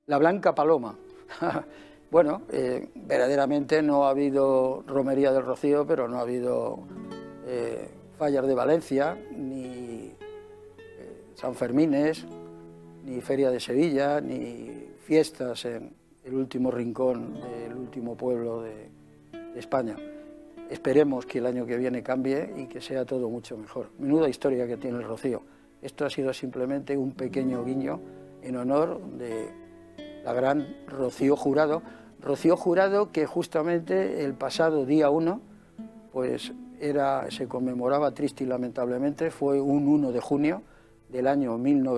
La Blanca Paloma. Bueno, verdaderamente no ha habido romería del Rocío, pero no ha habido fallas de Valencia, ni San Fermines, ni Feria de Sevilla, ni fiestas en el último rincón del último pueblo de España. Esperemos que el año que viene cambie y que sea todo mucho mejor. Menuda historia que tiene el Rocío. Esto ha sido simplemente un pequeño guiño en honor de la gran Rocío Jurado. Rocío Jurado que justamente el pasado día 1, pues se conmemoraba triste y lamentablemente, fue un 1 de junio del año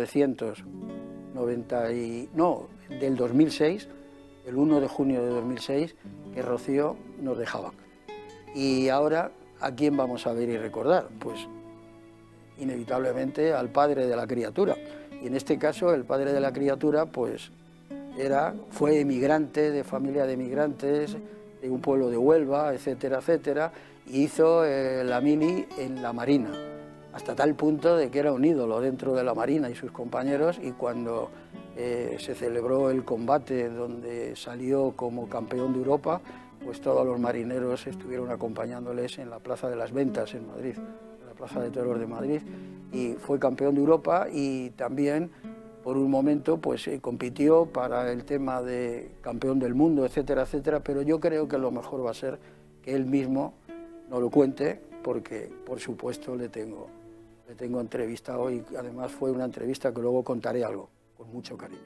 2006, el 1 de junio de 2006, que Rocío nos dejaba. Y ahora, ¿a quién vamos a ver y recordar? Pues inevitablemente al padre de la criatura. Y en este caso, el padre de la criatura, pues fue emigrante, de familia de emigrantes, de un pueblo de Huelva, etcétera, etcétera, y hizo la mili en la Marina, hasta tal punto de que era un ídolo dentro de la Marina y sus compañeros, y cuando se celebró el combate donde salió como campeón de Europa, pues todos los marineros estuvieron acompañándoles en la Plaza de las Ventas en Madrid, en la Plaza de Toros de Madrid, y fue campeón de Europa y también por un momento pues compitió para el tema de campeón del mundo, etcétera, etcétera, pero yo creo que lo mejor va a ser que él mismo nos lo cuente, porque por supuesto le tengo entrevistado y además fue una entrevista que luego contaré algo, con mucho cariño.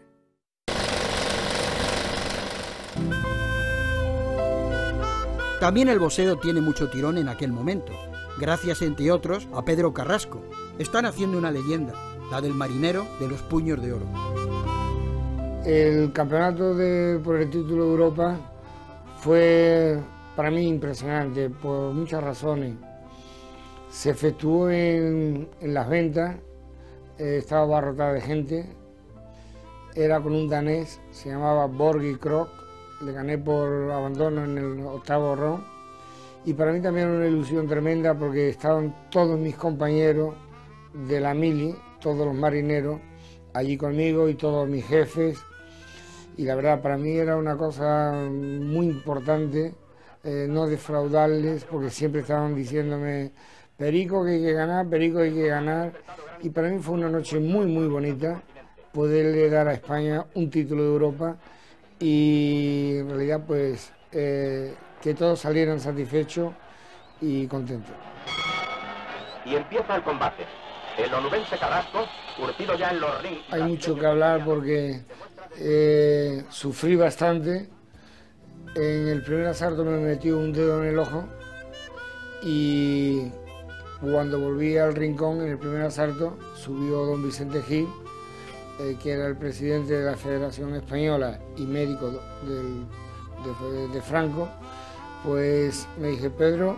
También el boxeo tiene mucho tirón en aquel momento, gracias entre otros a Pedro Carrasco. Están haciendo una leyenda, la del marinero de los puños de oro. El campeonato por el título de Europa fue para mí impresionante por muchas razones. Se efectuó en Las Ventas, estaba abarrotada de gente, era con un danés, se llamaba Borgi Krok, le gané por abandono en el 8º round, y para mí también era una ilusión tremenda porque estaban todos mis compañeros de la mili, todos los marineros allí conmigo y todos mis jefes, y la verdad para mí era una cosa muy importante, no defraudarles, porque siempre estaban diciéndome: Perico, que hay que ganar, Perico, hay que ganar. Y para mí fue una noche muy, muy bonita poderle dar a España un título de Europa y en realidad pues que todos salieran satisfechos y contentos. Y empieza el combate. El onubense Carrasco, curtido ya en los rings. Hay mucho que hablar porque sufrí bastante. En el primer asalto me metió un dedo en el ojo y cuando volví al rincón, en el primer asalto, subió don Vicente Gil, que era el presidente de la Federación Española y médico de Franco. Pues me dije: Pedro,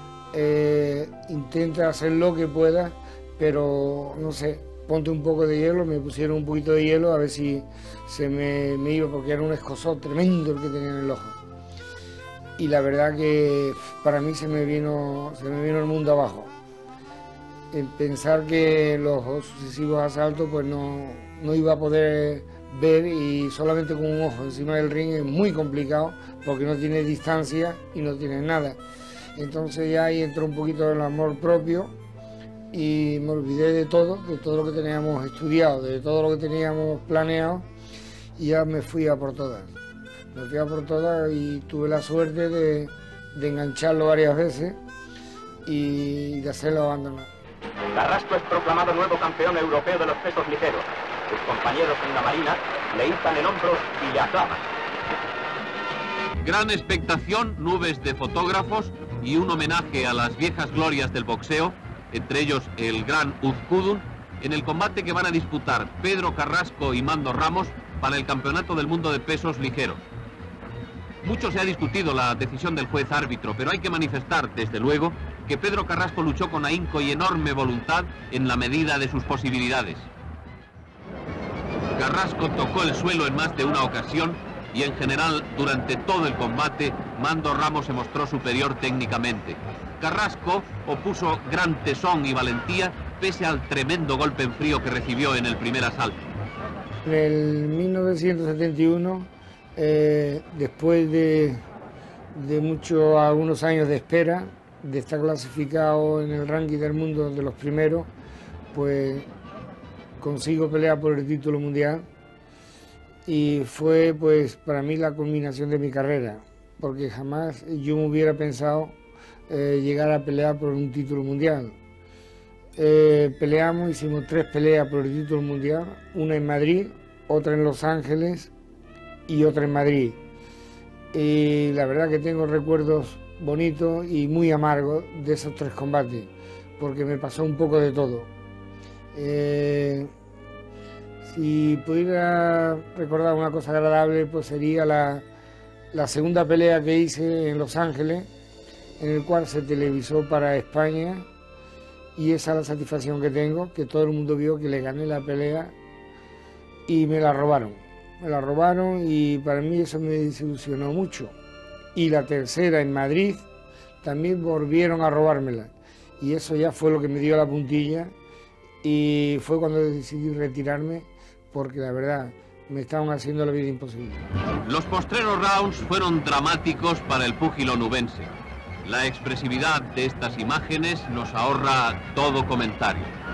intenta hacer lo que puedas, pero no sé, ponte un poco de hielo. Me pusieron un poquito de hielo a ver si se me iba, porque era un escozor tremendo el que tenía en el ojo. Y la verdad que para mí se me vino el mundo abajo. En pensar que los sucesivos asaltos pues no iba a poder ver, y solamente con un ojo encima del ring es muy complicado porque no tiene distancia y no tiene nada. Entonces ya ahí entró un poquito el amor propio y me olvidé de todo lo que teníamos estudiado, de todo lo que teníamos planeado, y ya me fui a por todas. Me fui a por todas y tuve la suerte de engancharlo varias veces y de hacerlo abandonar. Carrasco es proclamado nuevo campeón europeo de los pesos ligeros. Sus compañeros en la Marina le izan el hombro y le aclaman. Gran expectación, nubes de fotógrafos y un homenaje a las viejas glorias del boxeo, entre ellos el gran Uzkudun, en el combate que van a disputar Pedro Carrasco y Mando Ramos para el Campeonato del Mundo de Pesos Ligeros. Mucho se ha discutido la decisión del juez árbitro, pero hay que manifestar, desde luego, que Pedro Carrasco luchó con ahínco y enorme voluntad en la medida de sus posibilidades. Carrasco tocó el suelo en más de una ocasión y en general durante todo el combate Mando Ramos se mostró superior técnicamente. Carrasco opuso gran tesón y valentía pese al tremendo golpe en frío que recibió en el primer asalto. En el 1971, después de algunos años de espera, de estar clasificado en el ranking del mundo de los primeros, pues consigo pelear por el título mundial y fue pues para mí la culminación de mi carrera, porque jamás yo me hubiera pensado llegar a pelear por un título mundial. Peleamos, hicimos 3 peleas por el título mundial, una en Madrid, otra en Los Ángeles y otra en Madrid. Y la verdad que tengo recuerdos bonitos y muy amargos de esos 3 combates, porque me pasó un poco de todo. Si pudiera recordar una cosa agradable, pues sería la segunda pelea que hice en Los Ángeles, en el cual se televisó para España, y esa es la satisfacción que tengo, que todo el mundo vio que le gané la pelea y me la robaron. Me la robaron y para mí eso me desilusionó mucho. Y la tercera en Madrid también volvieron a robármela. Y eso ya fue lo que me dio la puntilla y fue cuando decidí retirarme porque la verdad me estaban haciendo la vida imposible. Los postreros rounds fueron dramáticos para el púgil onubense. La expresividad de estas imágenes nos ahorra todo comentario.